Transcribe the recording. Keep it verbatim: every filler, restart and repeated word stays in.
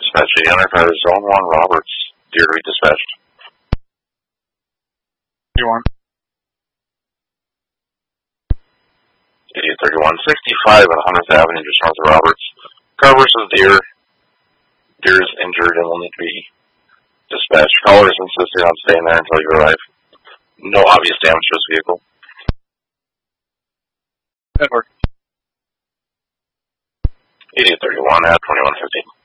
dispatch. eighty hundred for Zone one Roberts. Deer to be dispatched. You want? eighty thirty-one sixty-five on one hundredth Avenue, just north of Roberts. Car versus deer. Deer is injured and will need to be dispatched. Caller is insisting on staying there until you arrive. No obvious damage to his vehicle. Edward. eighty thirty-one at twenty-one fifty.